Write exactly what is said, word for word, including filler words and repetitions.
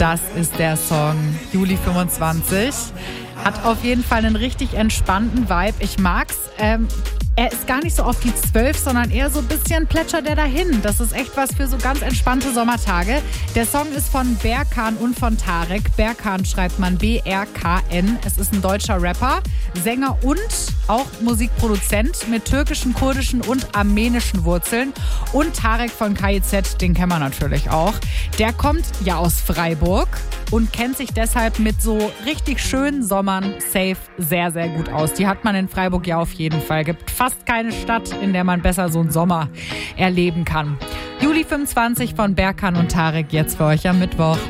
Das ist der Song Juli fünfundzwanzig. Hat auf jeden Fall einen richtig entspannten Vibe. Ich mag's. Ähm, er ist gar nicht so auf die zwölf, sondern eher so ein bisschen plätschert er dahin. Das ist echt was für so ganz entspannte Sommertage. Der Song ist von Berkan und von Tarek. Berkan schreibt man B R K N. Es ist ein deutscher Rapper, Sänger und auch Musikproduzent mit türkischen, kurdischen und armenischen Wurzeln. Und Tarek von K I Z, den kennen wir natürlich auch. Der kommt ja aus Freiburg und kennt sich deshalb mit so richtig schönen Sommern safe sehr, sehr gut aus. Die hat man in Freiburg ja auf jeden Fall. Gibt fast keine Stadt, in der man besser so einen Sommer erleben kann. Juli fünfundzwanzig von Berkan und Tarek jetzt für euch am Mittwoch.